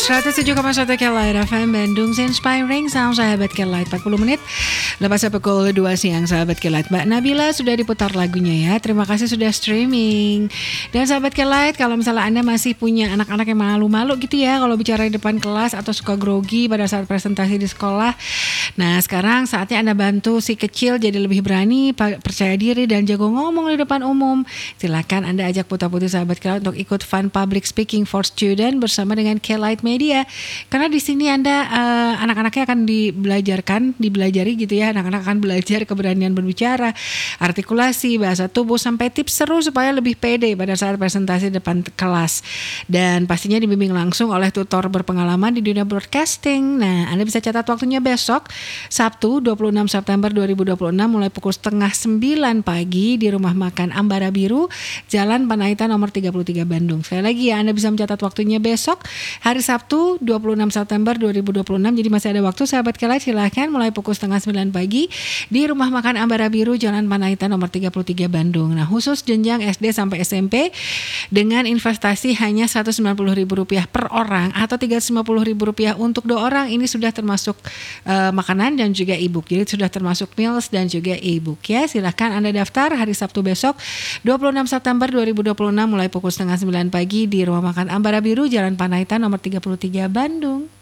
107,1 Kelight FM Bandung, Inspiring Sound sahabat Kelight. 40 menit lepas pukul 2 siang sahabat Kelight. Mbak Nabila sudah diputar lagunya ya. Terima kasih sudah streaming. Dan sahabat Kelight, kalau misalnya Anda masih punya anak-anak yang malu-malu gitu ya kalau bicara di depan kelas atau suka grogi pada saat presentasi di sekolah. Nah, sekarang saatnya Anda bantu si kecil jadi lebih berani, percaya diri dan jago ngomong di depan umum. Silakan Anda ajak putra-putri sahabat Kelight untuk ikut Fun Public Speaking for Student bersama dengan Kelight Media. Karena di sini Anda anak-anaknya akan dibelajari gitu ya. Anak-anak akan belajar keberanian berbicara, artikulasi, bahasa tubuh sampai tips seru supaya lebih pede pada saat presentasi depan kelas. Dan pastinya dibimbing langsung oleh tutor berpengalaman di dunia broadcasting. Nah, Anda bisa catat waktunya besok Sabtu 26 September 2026 mulai pukul 8:30 pagi di Rumah Makan Ambara Biru, Jalan Panaitan nomor 33 Bandung. Sekali lagi ya, Anda bisa mencatat waktunya besok hari Sabtu 26 September 2026. Jadi masih ada waktu sahabat Kelight, silahkan mulai pukul 8:30 pagi di Rumah Makan Ambara Biru, Jalan Panaitan nomor 33 Bandung. Nah, khusus jenjang SD sampai SMP dengan investasi hanya Rp190.000 per orang atau Rp350.000 untuk 2 orang. Ini sudah termasuk makanan dan juga e-book. Jadi sudah termasuk meals dan juga e-book ya. Silahkan Anda daftar hari Sabtu besok 26 September 2026 mulai pukul 8:30 pagi di Rumah Makan Ambara Biru, Jalan Panaitan nomor 33 Bandung.